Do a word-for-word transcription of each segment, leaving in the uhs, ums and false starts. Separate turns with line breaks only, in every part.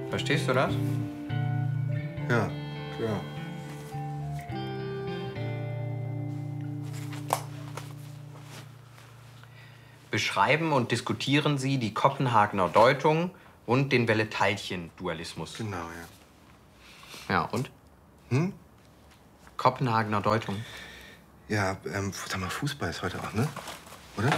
Verstehst du das?
Ja, klar.
Beschreiben und diskutieren Sie die Kopenhagener Deutung und den Welle-Teilchen-Dualismus.
Genau, ja.
Ja, und?
Hm?
Kopenhagener Deutung.
Ja, ähm, sag mal, Fußball ist heute auch, ne? Oder?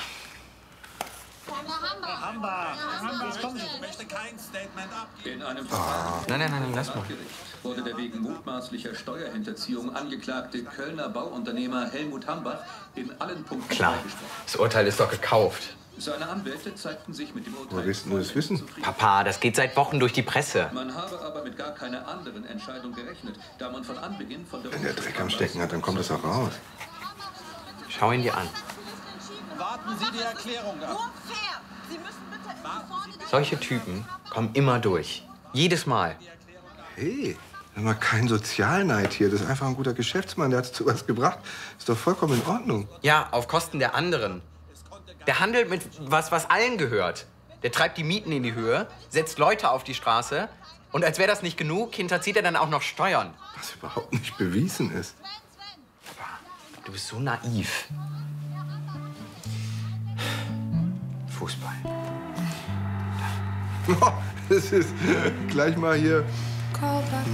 In einem
Oh. Nein, nein, nein, nein, lass mal.
wurde der wegen mutmaßlicher Steuerhinterziehung angeklagte Kölner Bauunternehmer Helmut Hambach in allen Punkten
Klar,
freigesprochen.
das Urteil ist doch gekauft.
Seine Anwälte zeigten sich mit dem Urteil.
Woher willst du das wissen?
Papa, das geht seit Wochen durch die Presse.
Man habe aber mit gar keiner anderen Entscheidung gerechnet, da man von Anbeginn von der
Wenn der Dreck am Stecken hat, dann kommt das auch raus.
Schau ihn dir an.
Warten Sie die Erklärung ab.
Nur fair. Sie müssen bitte vorne die
Solche Typen kommen immer durch. Jedes Mal.
Hey, hör mal, kein Sozialneid hier. Das ist einfach ein guter Geschäftsmann. Der hat es zu was gebracht. Ist doch vollkommen in Ordnung.
Ja, auf Kosten der anderen. Der handelt mit was, was allen gehört. Der treibt die Mieten in die Höhe, setzt Leute auf die Straße und als wäre das nicht genug, hinterzieht er dann auch noch Steuern.
Was überhaupt nicht bewiesen ist.
Du bist so naiv. Fußball.
Das ist gleich mal hier